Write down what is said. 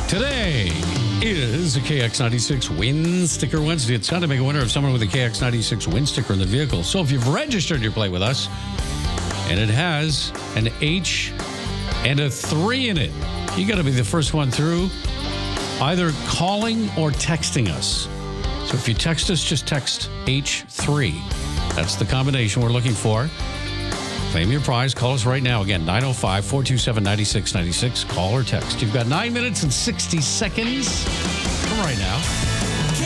Today is a KX96 Win Sticker Wednesday. It's time to make a winner of someone with a KX96 Win Sticker in the vehicle. So if you've registered your play with us, and it has an H and a 3 in it, you got to be the first one through, either calling or texting us. So if you text us, just text H3. That's the combination we're looking for. Claim your prize. Call us right now. Again, 905-427-9696. Call or text. You've got 9 minutes and 60 seconds from right now.